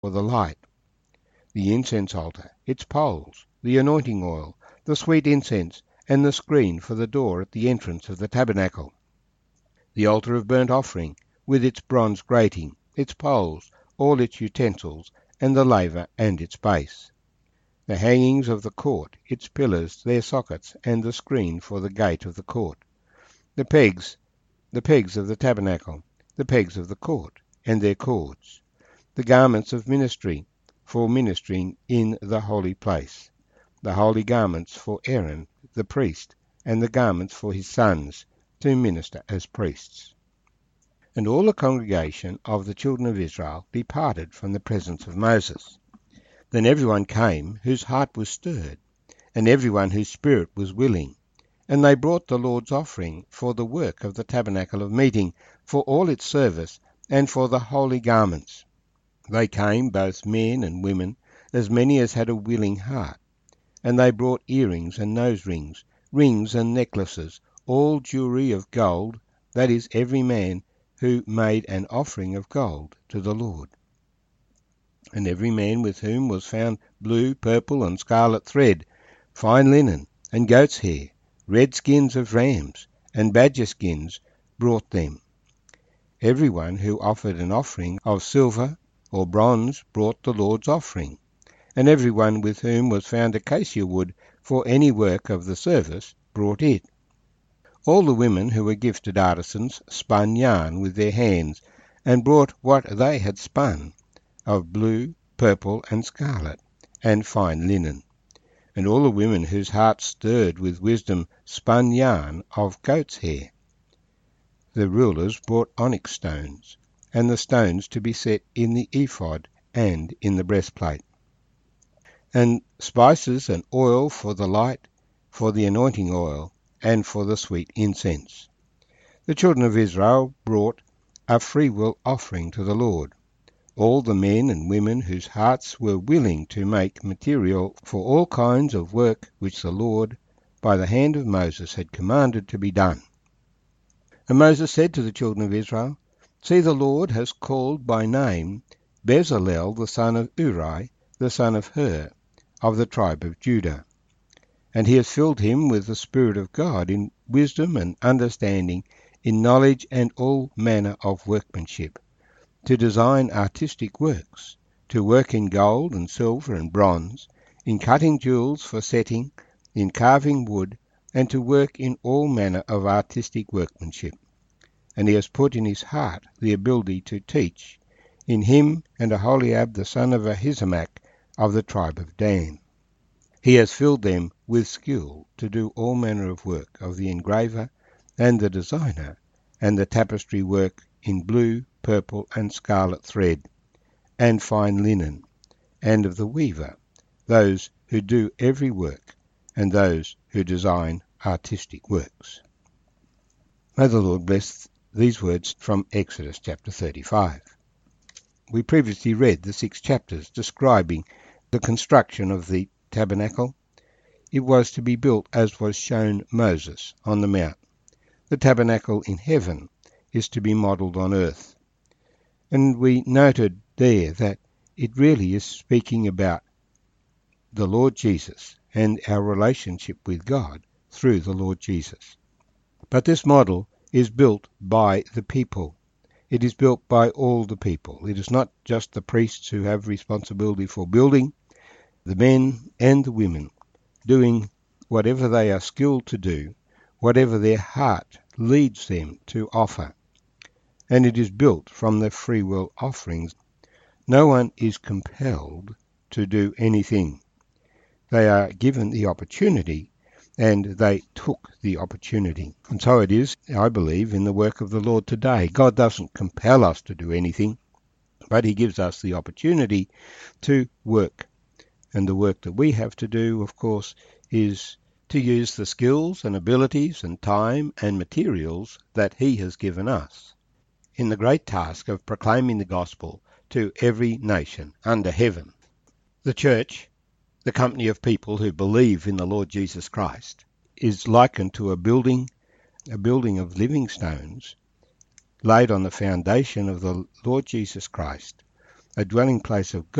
for the light, the incense altar, its poles, the anointing oil, the sweet incense, and the screen for the door at the entrance of the tabernacle, the altar of burnt offering, with its bronze grating, its poles, all its utensils, and the laver and its base, the hangings of the court, its pillars, their sockets, and the screen for the gate of the court, the pegs of the tabernacle, the pegs of the court, and their cords, the garments of ministry for ministering in the holy place, the holy garments for Aaron the priest, and the garments for his sons to minister as priests. And all the congregation of the children of Israel departed from the presence of Moses. Then everyone came whose heart was stirred, and everyone whose spirit was willing, and they brought the Lord's offering for the work of the tabernacle of meeting, for all its service, and for the holy garments. They came, both men and women, as many as had a willing heart. And they brought earrings and nose rings, rings and necklaces, all jewelry of gold, that is, every man who made an offering of gold to the Lord. And every man with whom was found blue, purple, and scarlet thread, fine linen, and goat's hair, red skins of rams, and badger skins, brought them. Every one who offered an offering of silver or bronze brought the Lord's offering, and every one with whom was found acacia wood for any work of the service brought it. All the women who were gifted artisans spun yarn with their hands, and brought what they had spun, of blue, purple, and scarlet, and fine linen. And all the women whose hearts stirred with wisdom spun yarn of goat's hair. The rulers brought onyx stones, and the stones to be set in the ephod and in the breastplate, and spices and oil for the light, for the anointing oil, and for the sweet incense. The children of Israel brought a freewill offering to the Lord, all the men and women whose hearts were willing to make material for all kinds of work which the Lord, by the hand of Moses, had commanded to be done. And Moses said to the children of Israel, See, the Lord has called by name Bezalel the son of Uri, the son of Hur, of the tribe of Judah. And he has filled him with the Spirit of God in wisdom and understanding, in knowledge and all manner of workmanship, to design artistic works, to work in gold and silver and bronze, in cutting jewels for setting, in carving wood, and to work in all manner of artistic workmanship. And he has put in his heart the ability to teach, in him and Aholiab the son of Ahisamach of the tribe of Dan. He has filled them with skill to do all manner of work of the engraver and the designer, and the tapestry work in blue, purple, and scarlet thread, and fine linen, and of the weaver, those who do every work, and those who design artistic works. May the Lord bless these words from Exodus chapter 35. We previously read the 6 chapters describing the construction of the tabernacle. It was to be built as was shown Moses on the mount. The tabernacle in heaven is to be modelled on earth. And we noted there that it really is speaking about the Lord Jesus and our relationship with God through the Lord Jesus. But this model is built by the people. It is built by all the people. It is not just the priests who have responsibility for building, the men and the women doing whatever they are skilled to do, whatever their heart leads them to offer. And it is built from the free will offerings. No one is compelled to do anything. They are given the opportunity, and they took the opportunity. And so it is, I believe, in the work of the Lord today. God doesn't compel us to do anything, but he gives us the opportunity to work. And the work that we have to do, of course, is to use the skills and abilities and time and materials that he has given us in the great task of proclaiming the gospel to every nation under heaven. The church, the company of people who believe in the Lord Jesus Christ, is likened to a building of living stones laid on the foundation of the Lord Jesus Christ, a dwelling place of